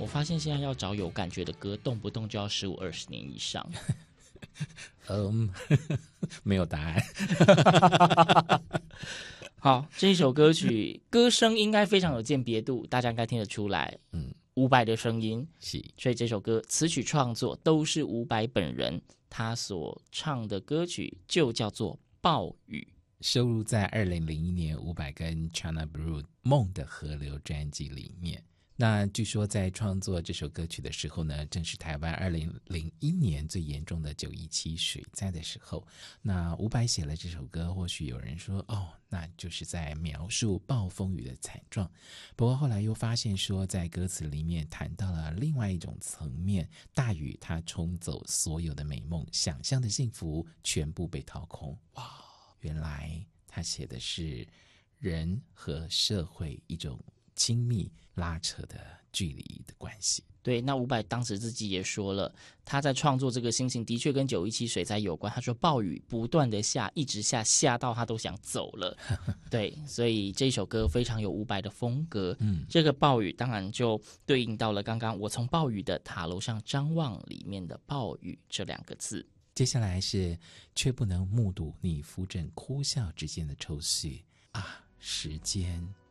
我发现现在要找有感觉的歌，动不动就要15-20年以上。 没有答案。 好，这一首歌曲歌声应该非常有鉴别度，大家应该听得出来，伍佰的声音， 是， 所以这首歌词曲创作都是伍佰本人，他所唱的歌曲就叫做《暴雨》， 收录在2001年伍佰跟 China Blue 梦的河流专辑里面。那据说在创作这首歌曲的时候呢，正是台湾2001年最严重的917水灾的时候。那伍佰写了这首歌，或许有人说那就是在描述暴风雨的惨状。不过后来又发现说，在歌词里面谈到了另外一种层面，大雨它冲走所有的美梦，想象的幸福全部被掏空。哇，原来他写的是人和社会一种亲密拉扯的距离的关系。 对，那伍佰当时自己也说了，他在创作这个心情的确跟917水灾有关。他说暴雨不断的下，一直下，下到他都想走了。对，所以这首歌非常有伍佰的风格。这个暴雨当然就对应到了刚刚我从暴雨的塔楼上张望里面的暴雨这2个字。 接下来是却不能目睹你扶枕哭笑之间的抽绪啊，时间